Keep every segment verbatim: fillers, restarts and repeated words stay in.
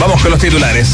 Vamos con los titulares.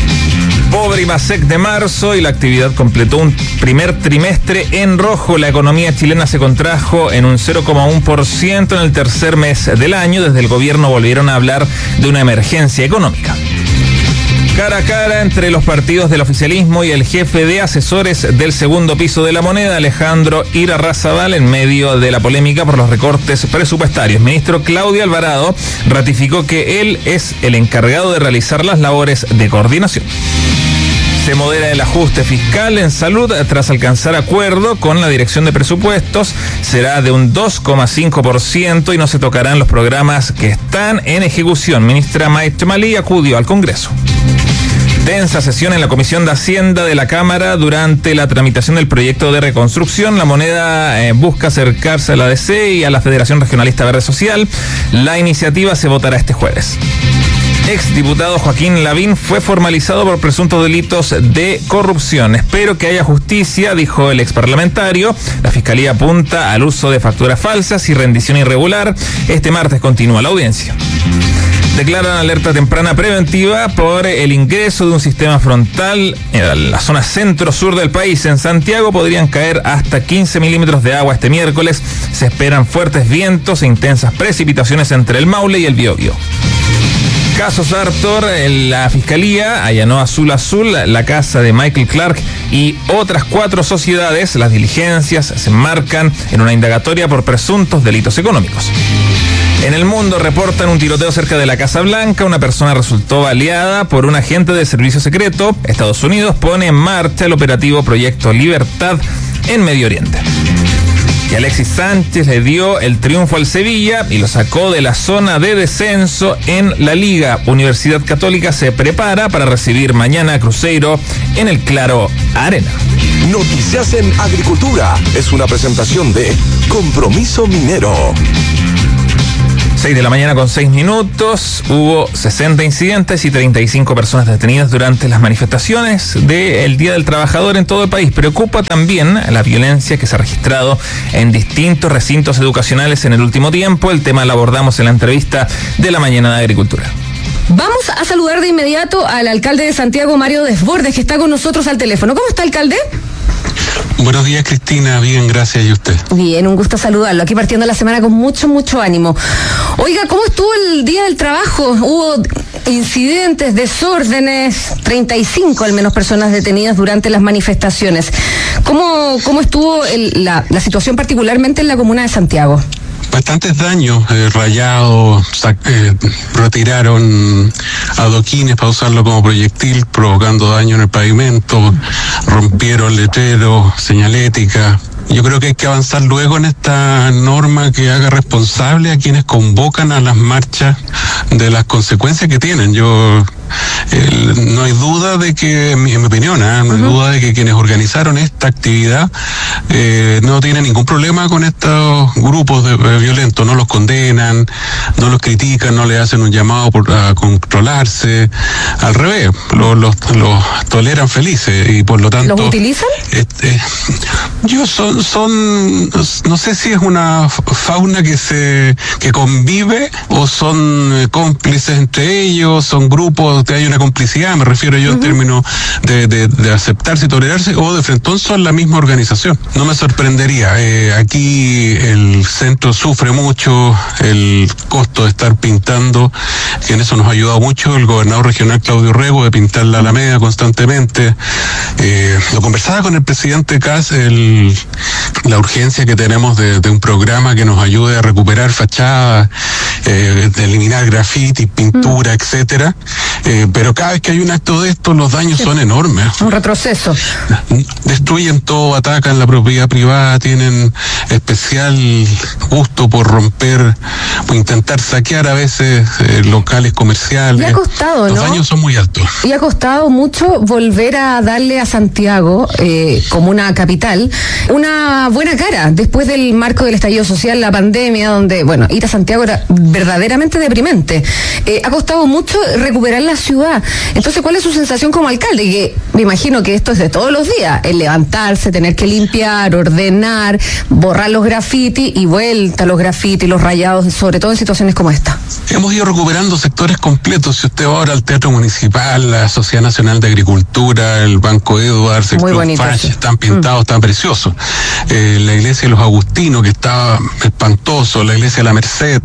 Pobre IMASEC de marzo y la actividad completó un primer trimestre en rojo. La economía chilena se contrajo en un cero coma uno por ciento en el tercer mes del año. Desde el gobierno volvieron a hablar de una emergencia económica. Cara a cara entre los partidos del oficialismo y el jefe de asesores del segundo piso de la moneda, Alejandro Irarrázaval, en medio de la polémica por los recortes presupuestarios. Ministro Claudio Alvarado ratificó que él es el encargado de realizar las labores de coordinación. Se modera el ajuste fiscal en salud tras alcanzar acuerdo con la Dirección de Presupuestos. Será de un dos coma cinco por ciento y no se tocarán los programas que están en ejecución. Ministra Maite Malí acudió al Congreso. Densa sesión en la Comisión de Hacienda de la Cámara durante la tramitación del proyecto de reconstrucción. La moneda eh, busca acercarse a la D C y a la Federación Regionalista Verde Social. La iniciativa se votará este jueves. Exdiputado Joaquín Lavín fue formalizado por presuntos delitos de corrupción. Espero que haya justicia, dijo el exparlamentario. La Fiscalía apunta al uso de facturas falsas y rendición irregular. Este martes continúa la audiencia. Declaran alerta temprana preventiva por el ingreso de un sistema frontal en la zona centro-sur del país. En Santiago podrían caer hasta quince milímetros de agua este miércoles. Se esperan fuertes vientos e intensas precipitaciones entre el Maule y el Biobío. Caso Sartor, la Fiscalía allanó Azul Azul, la casa de Michael Clark y otras cuatro sociedades. Las diligencias se enmarcan en una indagatoria por presuntos delitos económicos. En el mundo reportan un tiroteo cerca de la Casa Blanca. Una persona resultó baleada por un agente de servicio secreto. Estados Unidos pone en marcha el operativo Proyecto Libertad en Medio Oriente. Y Alexis Sánchez le dio el triunfo al Sevilla y lo sacó de la zona de descenso en la Liga. Universidad Católica se prepara para recibir mañana a Cruzeiro en el Claro Arena. Noticias en Agricultura es una presentación de Compromiso Minero. seis de la mañana con seis minutos, hubo sesenta incidentes y treinta y cinco personas detenidas durante las manifestaciones del Día del Trabajador en todo el país. Preocupa también la violencia que se ha registrado en distintos recintos educacionales en el último tiempo. El tema lo abordamos en la entrevista de la mañana de Agricultura. Vamos a saludar de inmediato al alcalde de Santiago, Mario Desbordes, que está con nosotros al teléfono. ¿Cómo está, alcalde? Buenos días, Cristina. Bien, gracias. ¿Y usted? Bien, un gusto saludarlo. Aquí partiendo la semana con mucho, mucho ánimo. Oiga, ¿cómo estuvo el Día del Trabajo? Hubo incidentes, desórdenes, treinta y cinco al menos personas detenidas durante las manifestaciones. ¿Cómo, cómo estuvo el, la, la situación particularmente en la comuna de Santiago? Bastantes daños, eh, rayados, eh, retiraron adoquines para usarlo como proyectil, provocando daño en el pavimento, rompieron letreros, señalética. Yo creo que hay que avanzar luego en esta norma que haga responsable a quienes convocan a las marchas de las consecuencias que tienen. Yo el, no hay duda de que, en mi, en mi opinión, ¿eh? no hay uh-huh. duda de que quienes organizaron esta actividad eh, no tienen ningún problema con estos grupos de, de violentos, no los condenan, no los critican, no les hacen un llamado por, a controlarse, al revés, los, los, los toleran felices y por lo tanto... ¿Los utilizan? Este, yo son, son, no sé si es una fauna que se que convive o son cómplices entre ellos, son grupos que hay una complicidad, me refiero yo uh-huh. en términos de, de, de aceptarse y tolerarse, o de frentón son la misma organización. No me sorprendería. Eh, aquí el centro sufre mucho el costo de estar pintando, que en eso nos ha ayudado mucho el gobernador regional Claudio Rego, de pintar la Alameda constantemente. Eh, lo conversaba con el presidente Kass, el, la urgencia que tenemos de, de un programa que nos ayude a recuperar fachadas, eh, de eliminar graffiti, pintura, mm. etcétera. Eh, pero cada vez que hay un acto de esto, los daños sí. son enormes. Un retroceso. Destruyen todo, atacan la propiedad privada, tienen especial gusto por romper, por intentar saquear a veces eh, locales comerciales. Y ha costado, los ¿no? Los daños son muy altos. Y ha costado mucho volver a darle a Santiago, eh, como una capital, una buena cara después del marco del estallido social, la pandemia, donde, bueno, ir a Santiago era verdaderamente deprimente. Eh, ha costado mucho recuperar la ciudad. Entonces, ¿cuál es su sensación como alcalde? Que Me imagino que esto es de todos los días, el levantarse, tener que limpiar, ordenar, borrar los grafitis y vuelta a los grafitis, los rayados, sobre todo en situaciones como esta. Hemos ido recuperando sectores completos. Si usted va ahora al Teatro Municipal, la Sociedad Nacional de Agricultura, el Banco Edwards, el Club Fach, sí. Están pintados, mm. están preciosos. Eh, la iglesia de los Agustinos, que está espantoso, la iglesia de la Merced,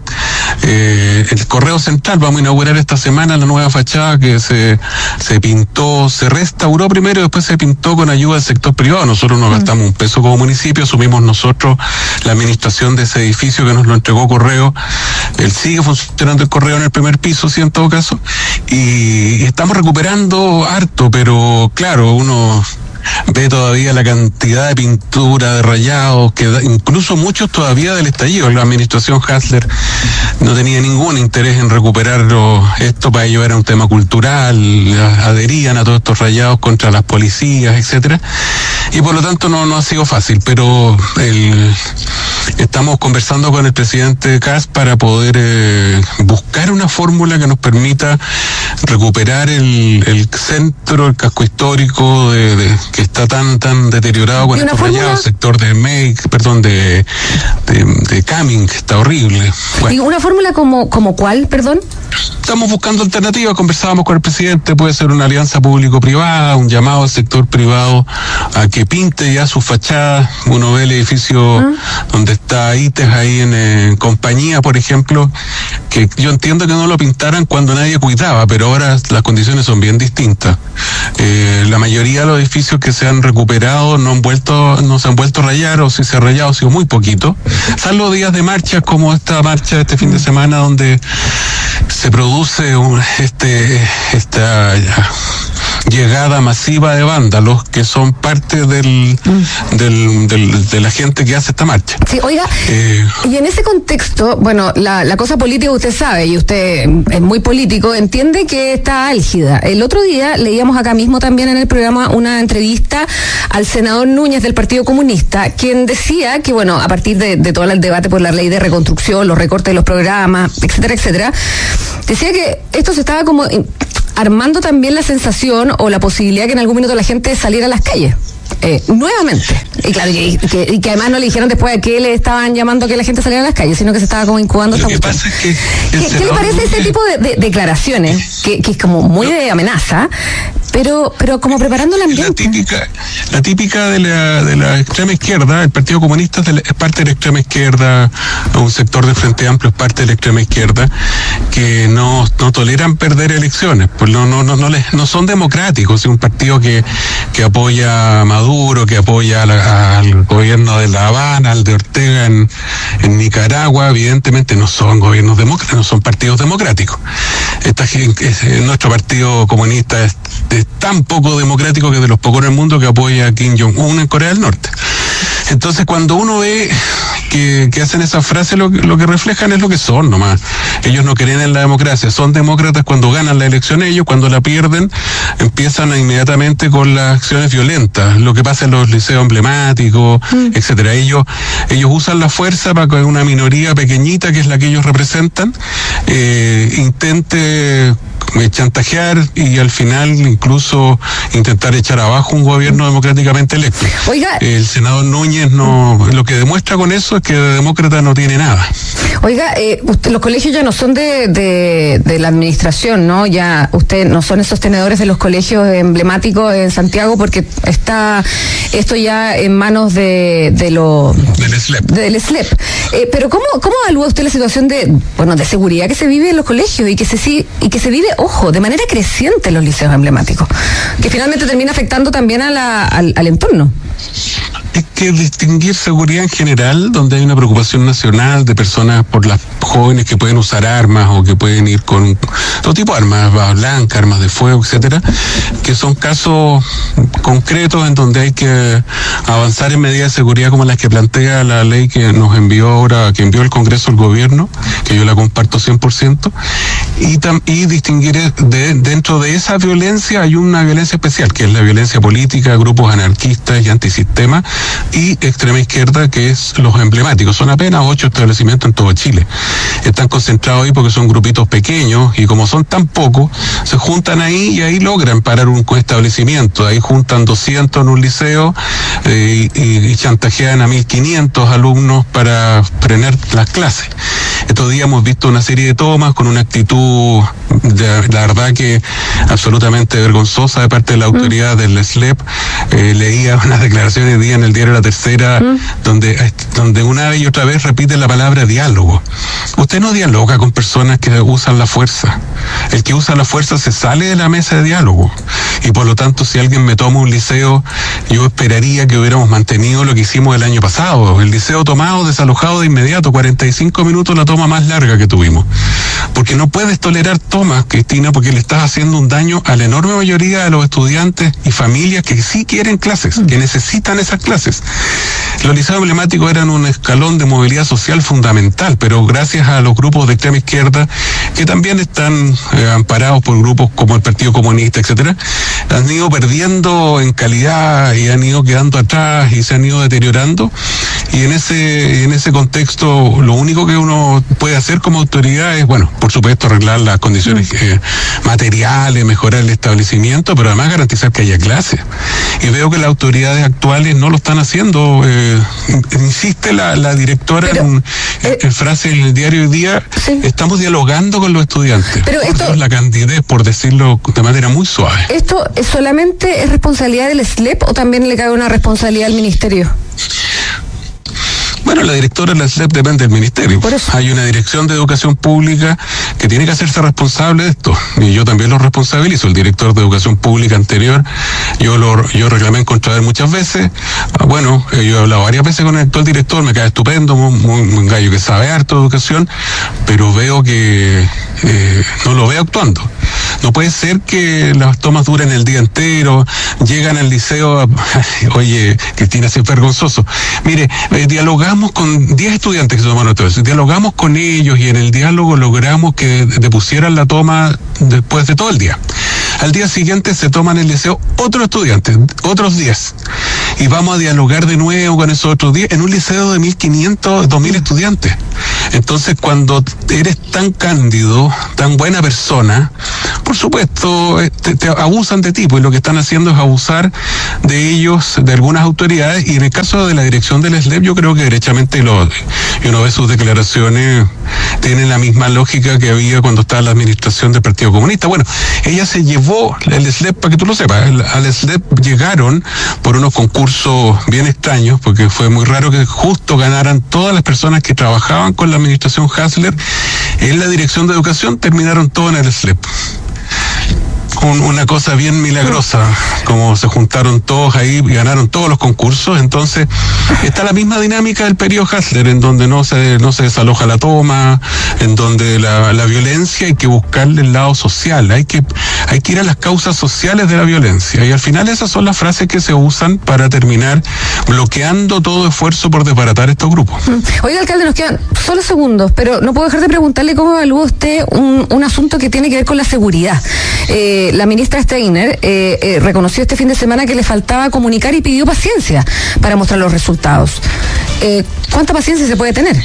eh, el Correo Central, vamos a inaugurar esta semana la nueva fachada que se, se pintó, se restauró primero y después se pintó con ayuda del sector privado. Nosotros no mm. gastamos un peso como municipio, asumimos nosotros la administración de ese edificio que nos lo entregó Correo. Él sigue funcionando el Correo en el primer piso, sí, en todo caso, y estamos recuperando harto, pero claro, uno ve todavía la cantidad de pintura, de rayados, que da, incluso muchos todavía del estallido. La administración Hasler no tenía ningún interés en recuperarlo. Esto para ellos era un tema cultural, adherían a todos estos rayados contra las policías, etcétera, y por lo tanto no, no ha sido fácil, pero el, estamos conversando con el presidente Kast para poder eh, buscar una fórmula que nos permita recuperar el, el centro, el casco histórico de, de que está tan tan deteriorado con estos rayados, sector de Make, perdón, de de, de Cumming, que está horrible. Bueno. ¿Y una fórmula como como cuál, perdón? Estamos buscando alternativas, conversábamos con el presidente, puede ser una alianza público-privada, un llamado al sector privado a que pinte ya sus fachadas. Uno ve el edificio ¿Ah? donde está I T E S ahí en, en compañía, por ejemplo, que yo entiendo que no lo pintaran cuando nadie cuidaba, pero ahora las condiciones son bien distintas. Eh, la mayoría de los edificios que se han recuperado no han vuelto, no se han vuelto a rayar, o si se ha rayado ha sido muy poquito. Salvo días de marchas como esta marcha de este fin de semana donde se produce un, este esta llegada masiva de vándalos que son parte del, mm. del, del de la gente que hace esta marcha. Sí, oiga, eh, y en ese contexto, bueno, la, la cosa política usted sabe, y usted es muy político, entiende que está álgida. El otro día leíamos acá mismo también en el programa una entrevista al senador Núñez del Partido Comunista, quien decía que, bueno, a partir de, de todo el debate por la ley de reconstrucción, los recortes de los programas, etcétera, etcétera, decía que esto se estaba como armando también la sensación o la posibilidad que en algún minuto la gente saliera a las calles. Eh, nuevamente. Y claro, y que, y que además no le dijeron después a qué le estaban llamando que la gente saliera a las calles, sino que se estaba como incubando esta cuestión. Pasa es que ¿Qué, ¿Qué le parece ese tipo de, de declaraciones? Que, que es como muy de amenaza, pero pero como preparando el ambiente. La típica, la típica de la de la extrema izquierda, el Partido Comunista es, de la, es parte de la extrema izquierda, un sector del Frente Amplio es parte de la extrema izquierda, que no, no toleran perder elecciones, pues no no no no, les, no son democráticos, es un partido que, que apoya a Maduro, que apoya a la, al gobierno de La Habana, al de Ortega en, en Nicaragua. Evidentemente no son gobiernos demócratas, no son partidos democráticos. Esta, nuestro Partido Comunista es, es tan poco democrático que es de los pocos en el mundo que apoya a Kim Jong-un en Corea del Norte. Entonces, cuando uno ve que, que hacen esas frases, lo, lo que reflejan es lo que son nomás. Ellos no creen en la democracia, son demócratas cuando ganan la elección ellos, cuando la pierden, empiezan a inmediatamente con las acciones violentas, lo que pasa en los liceos emblemáticos, mm. etcétera. Ellos, ellos usan la fuerza para que una minoría pequeñita, que es la que ellos representan, eh, intente chantajear y al final incluso intentar echar abajo un gobierno democráticamente electo. Oiga, el senador Núñez no, lo que demuestra con eso es que de demócrata no tiene nada. Oiga, eh, usted, los colegios ya no son de, de, de la administración, ¿no? Ya usted no son esos tenedores de los colegios emblemáticos en Santiago, porque está esto ya en manos de, de lo del S L E P. Del S L E P. Eh, pero ¿cómo, cómo evalúa usted la situación de, bueno, de seguridad que se vive en los colegios y que se y que se vive, ojo, de manera creciente en los liceos emblemáticos, que finalmente termina afectando también a la, al, al entorno? Es que distinguir seguridad en general, donde hay una preocupación nacional de personas por las jóvenes que pueden usar armas o que pueden ir con todo tipo de armas, armas blancas, armas de fuego, etcétera, que son casos concretos en donde hay que avanzar en medidas de seguridad como las que plantea la ley que nos envió ahora, que envió el Congreso al gobierno, que yo la comparto cien por ciento, y, tam, y distinguir de, dentro de esa violencia hay una violencia especial, que es la violencia política, grupos anarquistas y antisistema, y extrema izquierda, que es los emblemáticos. Son apenas ocho establecimientos en todo Chile. Están concentrados ahí porque son grupitos pequeños y como son tan pocos, se juntan ahí y ahí logran parar un establecimiento. Ahí juntan doscientos en un liceo eh, y, y chantajean a mil quinientos alumnos para frenar las clases. Estos días hemos visto una serie de tomas con una actitud, de, la verdad que absolutamente vergonzosa de parte de la autoridad del S L E P. Eh, leía unas declaraciones de día en el diario La Tercera, mm. donde, donde una y otra vez repite la palabra diálogo. Usted no dialoga con personas que usan la fuerza. El que usa la fuerza se sale de la mesa de diálogo. Y por lo tanto, si alguien me toma un liceo, yo esperaría que hubiéramos mantenido lo que hicimos el año pasado. El liceo tomado, desalojado de inmediato, cuarenta y cinco minutos la toma más larga que tuvimos. Porque no puedes tolerar tomas, Cristina, porque le estás haciendo un daño a la enorme mayoría de los estudiantes y familias que sí quieren clases, que necesitan esas clases. Los liceos emblemáticos eran un escalón de movilidad social fundamental, pero gracias a los grupos de extrema izquierda, que también están eh, amparados por grupos como el Partido Comunista, etcétera, han ido perdiendo en calidad y han ido quedando atrás y se han ido deteriorando. Y en ese, en ese contexto, lo único que uno puede hacer como autoridad es, bueno, por supuesto, arreglar las condiciones eh, materiales, mejorar el establecimiento, pero además garantizar que haya clases. Y veo que las autoridades actuales no lo están haciendo. Eh, insiste la, la directora pero, en, eh, en frase en el diario Hoy Día, sí. Estamos dialogando con los estudiantes. Pero esto, por la candidez, por decirlo de manera muy suave. ¿Esto solamente es responsabilidad del S L E P o también le cabe una responsabilidad al ministerio? Bueno, la directora de la S L E P depende del ministerio. Hay una dirección de educación pública que tiene que hacerse responsable de esto. Y yo también lo responsabilizo. El director de educación pública anterior, yo lo yo reclamé en contra de él muchas veces. Bueno, yo he hablado varias veces con el actual director, me cae estupendo, muy, muy gallo que sabe harto de educación, pero veo que eh, no lo veo actuando. No puede ser que las tomas duren el día entero, llegan al liceo, oye, Cristina, es vergonzoso. Mire, eh, dialogamos con diez estudiantes que se tomaron todo eso, dialogamos con ellos y en el diálogo logramos que depusieran la toma después de todo el día. Al día siguiente se toman el liceo otros estudiantes, otros diez. Y vamos a dialogar de nuevo con esos otros diez en un liceo de mil quinientos, dos mil estudiantes. Entonces, cuando eres tan cándido, tan buena persona, por supuesto, te, te abusan de ti, pues lo que están haciendo es abusar de ellos, de algunas autoridades, y en el caso de la dirección del S L E P, yo creo que derechamente, lo, y uno ve sus declaraciones, tienen la misma lógica que había cuando estaba la administración del Partido Comunista. Bueno, ella se llevó el S L E P, para que tú lo sepas, al S L E P llegaron por unos concursos bien extraños, porque fue muy raro que justo ganaran todas las personas que trabajaban con la administración Hasler en la dirección de educación, terminaron todo en el S L E P. Un, una cosa bien milagrosa, como se juntaron todos ahí y ganaron todos los concursos. Entonces está la misma dinámica del periodo Hasler, en donde no se no se desaloja la toma, en donde la, la violencia hay que buscarle el lado social, hay que hay que ir a las causas sociales de la violencia, y al final esas son las frases que se usan para terminar bloqueando todo esfuerzo por desbaratar estos grupos. Oiga, alcalde, nos quedan solo segundos, pero no puedo dejar de preguntarle cómo evalúa usted un, un asunto que tiene que ver con la seguridad. Eh, la ministra Steiner eh, eh, reconoció este fin de semana que le faltaba comunicar y pidió paciencia para mostrar los resultados. Eh, ¿Cuánta paciencia se puede tener?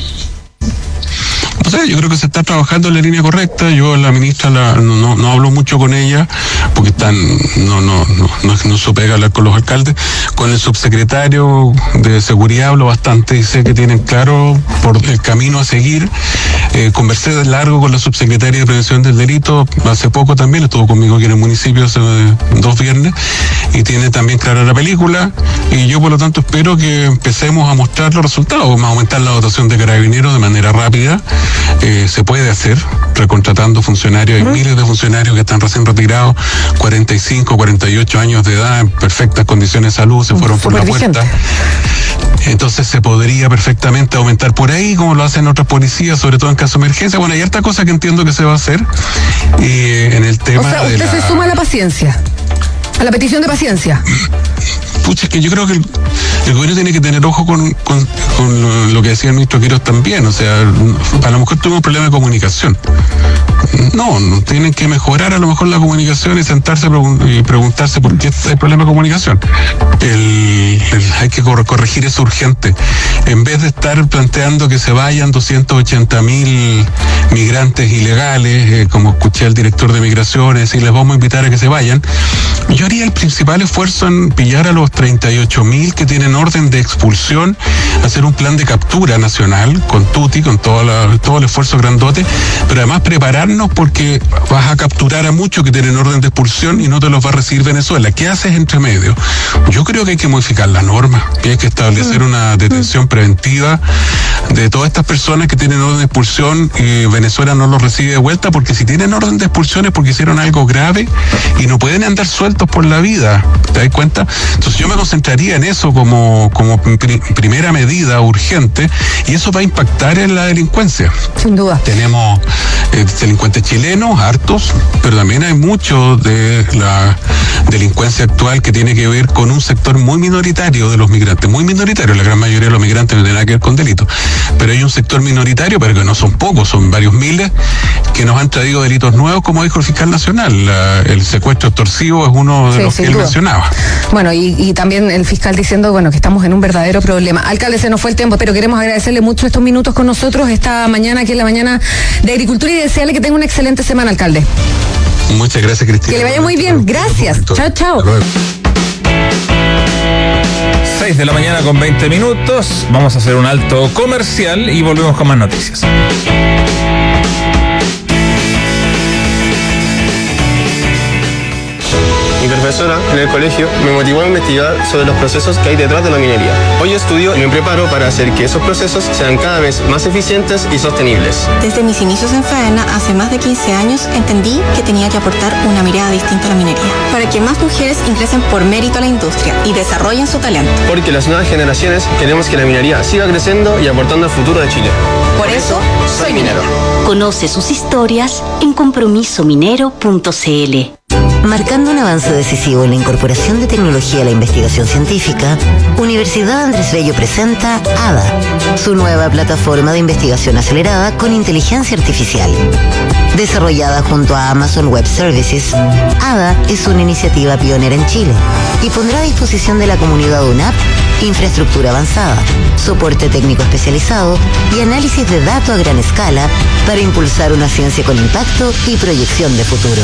O sea, yo creo que se está trabajando en la línea correcta. Yo la ministra la, no, no, no hablo mucho con ella porque están no no no no, no supe hablar con los alcaldes. Con el subsecretario de seguridad hablo bastante y sé que tienen claro por el camino a seguir. Eh, conversé de largo con la subsecretaria de Prevención del Delito hace poco también, estuvo conmigo aquí en el municipio hace dos viernes y tiene también clara la película, y yo por lo tanto espero que empecemos a mostrar los resultados. Vamos a aumentar la dotación de carabineros de manera rápida. Eh, se puede hacer recontratando funcionarios. Hay uh-huh. miles de funcionarios que están recién retirados, cuarenta y cinco, cuarenta y ocho años de edad, en perfectas condiciones de salud, se fueron por la puerta. Entonces se podría perfectamente aumentar por ahí, como lo hacen otras policías, sobre todo en caso de emergencia. Bueno, hay harta cosa que entiendo que se va a hacer eh, en el tema. O sea, usted de la... se suma a la paciencia, a la petición de paciencia. Pucha, es que yo creo que el, el gobierno tiene que tener ojo con, con, con lo que decía el ministro Quiroz también. O sea, a lo mejor tuvimos un problema de comunicación. No, no tienen que mejorar a lo mejor la comunicación y sentarse y preguntarse por qué hay problema de comunicación. El, el, hay que corregir eso urgente. En vez de estar planteando que se vayan doscientos ochenta mil migrantes ilegales, eh, como escuché al director de Migraciones, y les vamos a invitar a que se vayan, yo haría el principal esfuerzo en pillar a los treinta y ocho mil que tienen orden de expulsión, hacer un plan de captura nacional con Tuti, con todo, la, todo el esfuerzo grandote, pero además prepararnos porque vas a capturar a muchos que tienen orden de expulsión y no te los va a recibir Venezuela. ¿Qué haces entre medio? Yo creo que hay que modificar la norma, que hay que establecer una detención preventiva de todas estas personas que tienen orden de expulsión y Venezuela no los recibe de vuelta, porque si tienen orden de expulsión es porque hicieron algo grave y no pueden andar sueltos por la vida. ¿Te das cuenta? Entonces yo me concentraría en eso como, como pri- primera medida urgente, y eso va a impactar en la delincuencia. Sin duda. Tenemos eh, delincuentes chilenos, hartos, pero también hay mucho de la delincuencia actual que tiene que ver con un sector muy minoritario de los migrantes, muy minoritario. La gran mayoría de los migrantes no tienen nada que ver con delitos, pero hay un sector minoritario, pero que no son pocos, son varios miles, que nos han traído delitos nuevos, como dijo el fiscal nacional. La, el secuestro extorsivo es uno de sí, los que él mencionaba. Bueno, y, y también el fiscal diciendo, bueno, que estamos en un verdadero problema. Alcalde, se nos fue el tiempo, pero queremos agradecerle mucho estos minutos con nosotros esta mañana, aquí en la mañana de Agricultura, y desearle que tenga una excelente semana, alcalde. Muchas gracias, Cristina. Que le vaya muy bien, gracias. Chao, chao. seis de la mañana con veinte minutos. Vamos a hacer un alto comercial y volvemos con más noticias. Mi profesora en el colegio me motivó a investigar sobre los procesos que hay detrás de la minería. Hoy estudio y me preparo para hacer que esos procesos sean cada vez más eficientes y sostenibles. Desde mis inicios en Faena, hace más de quince años, entendí que tenía que aportar una mirada distinta a la minería, para que más mujeres ingresen por mérito a la industria y desarrollen su talento. Porque las nuevas generaciones queremos que la minería siga creciendo y aportando al futuro de Chile. Por eso, soy minero. Conoce sus historias en compromiso minero punto c l. Marcando un avance decisivo en la incorporación de tecnología a la investigación científica, Universidad Andrés Bello presenta A D A, su nueva plataforma de investigación acelerada con inteligencia artificial. Desarrollada junto a Amazon Web Services, A D A es una iniciativa pionera en Chile y pondrá a disposición de la comunidad U N A P infraestructura avanzada, soporte técnico especializado y análisis de datos a gran escala para impulsar una ciencia con impacto y proyección de futuro.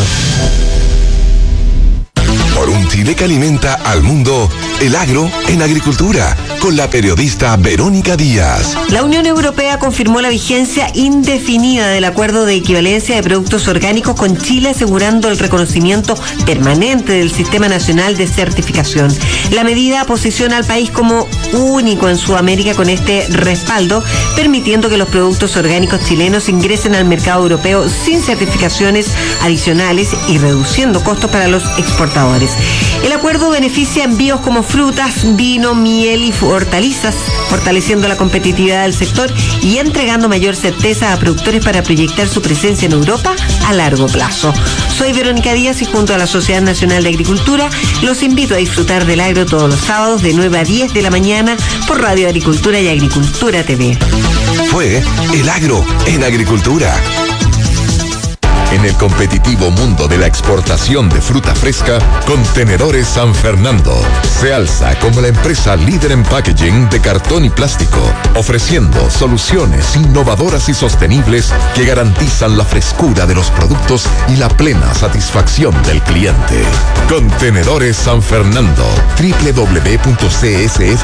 Por un Chile que alimenta al mundo, el agro en agricultura, con la periodista Verónica Díaz. La Unión Europea confirmó la vigencia indefinida del acuerdo de equivalencia de productos orgánicos con Chile, asegurando el reconocimiento permanente del Sistema Nacional de Certificación. La medida posiciona al país como único en Sudamérica con este respaldo, permitiendo que los productos orgánicos chilenos ingresen al mercado europeo sin certificaciones adicionales y reduciendo costos para los exportadores. El acuerdo beneficia envíos como frutas, vino, miel y hortalizas, fortaleciendo la competitividad del sector y entregando mayor certeza a productores para proyectar su presencia en Europa a largo plazo. Soy Verónica Díaz y junto a la Sociedad Nacional de Agricultura los invito a disfrutar del agro todos los sábados de nueve a diez de la mañana por Radio Agricultura y Agricultura T V. Fue El Agro en Agricultura. En el competitivo mundo de la exportación de fruta fresca, Contenedores San Fernando se alza como la empresa líder en packaging de cartón y plástico, ofreciendo soluciones innovadoras y sostenibles que garantizan la frescura de los productos y la plena satisfacción del cliente. Contenedores San Fernando, doble u doble u doble u punto c s f